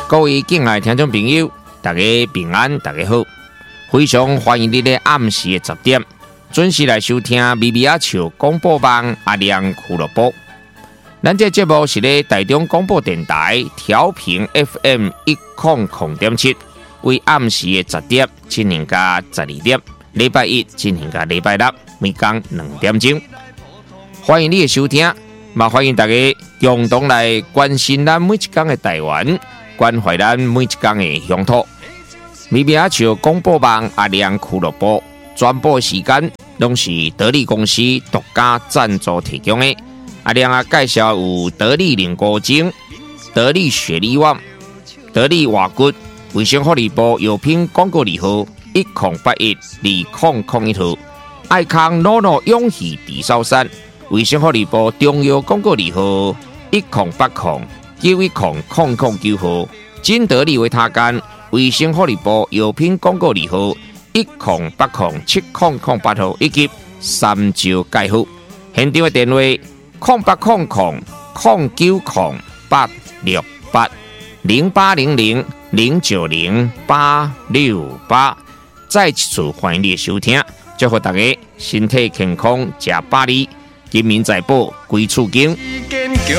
各位敬爱的听众朋友，大家平安，大家好！非常欢迎你在暗时的10点准时来收听咪咪阿笑广播网阿亮俱乐部。咱这节目是咧台中广播电台调频 FM 100.7，为暗时的10点进行到12点，礼拜一进行到礼拜六，每天2点钟。欢迎你的收听，也欢迎大家共同来关心咱每一天的台湾，关怀咱每一天的乡土。咪咪阿笑广播网阿亮俱乐部转播时间拢是得力公司独家赞助提供的。阿亮啊，介绍有得力凝固精、得力雪力旺、得力瓦骨、卫生福利部药品广告字号10812001号，爱康诺诺永续地sau山，卫生福利部中药广告字号1080910009号，金得力维他干。卫生福利部药品广告字号10807008号以及三招介护。现场的电话0800-0908600868。再次欢迎你的收听，祝福大家身体健康，吃百里，金民财宝归厝经。